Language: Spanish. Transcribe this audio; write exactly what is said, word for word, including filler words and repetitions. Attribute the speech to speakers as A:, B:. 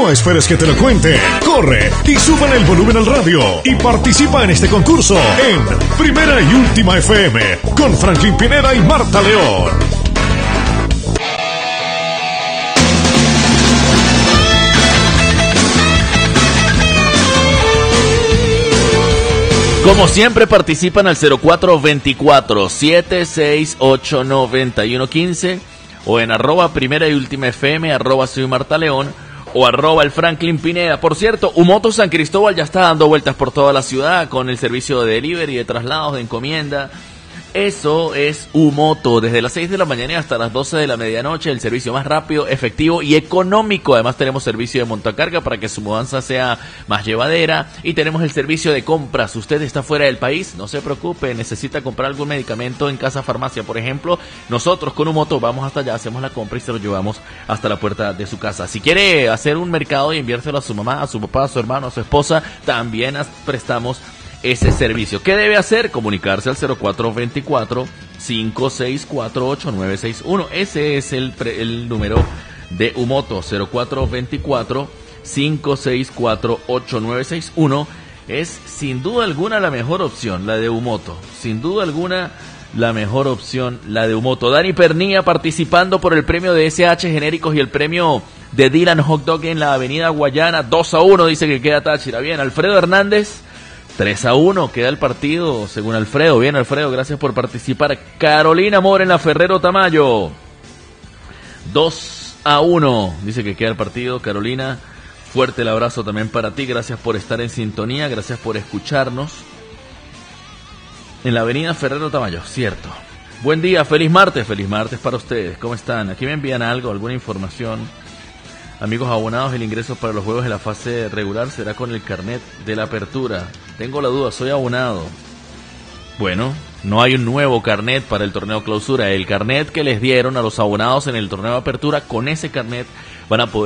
A: No esperes que te lo cuente. Corre y súbele el volumen al radio y participa en este concurso en Primera y Última F M con Franklin Pineda y Marta León.
B: Como siempre participan al cero cuatro veinticuatro, setenta y seis ocho noventa y uno quince o en arroba Primera y Última F M, arroba soy Marta León o arroba el Franklin Pineda. Por cierto, Umoto San Cristóbal ya está dando vueltas por toda la ciudad con el servicio de delivery, de traslados, de encomienda. Eso es Umoto, desde las seis de la mañana hasta las doce de la medianoche, el servicio más rápido, efectivo y económico. Además tenemos servicio de montacarga para que su mudanza sea más llevadera y tenemos el servicio de compras. Usted está fuera del país, no se preocupe, necesita comprar algún medicamento en Casa Farmacia, por ejemplo. Nosotros con Umoto vamos hasta allá, hacemos la compra y se lo llevamos hasta la puerta de su casa. Si quiere hacer un mercado y enviárselo a su mamá, a su papá, a su hermano, a su esposa, también prestamos ese servicio. ¿Qué debe hacer? Comunicarse al cero cuatro veinticuatro, cinco seis cuatro, ocho nueve seis uno. Ese es el, pre, el número de Umoto, cero cuatro veinticuatro, cinco seis cuatro, ocho nueve seis uno. Es sin duda alguna la mejor opción, la de Umoto. Sin duda alguna la mejor opción, la de Umoto. Dani Pernilla participando por el premio de S H Genéricos y el premio de Dylan Hot Dog en la avenida Guayana. dos a uno dice que queda Táchira. Bien, Alfredo Hernández, tres a uno queda el partido, según Alfredo. Bien, Alfredo, gracias por participar. Carolina Mora en la Ferrero Tamayo, dos a uno dice que queda el partido. Carolina, fuerte el abrazo también para ti. Gracias por estar en sintonía, gracias por escucharnos. En la avenida Ferrero Tamayo, cierto. Buen día, feliz martes, feliz martes para ustedes. ¿Cómo están? Aquí me envían algo, alguna información. Amigos abonados, el ingreso para los juegos de la fase regular será con el carnet de la apertura. Tengo la duda, soy abonado. Bueno, no hay un nuevo carnet para el torneo clausura. El carnet que les dieron a los abonados en el torneo de apertura, con ese carnet van a poder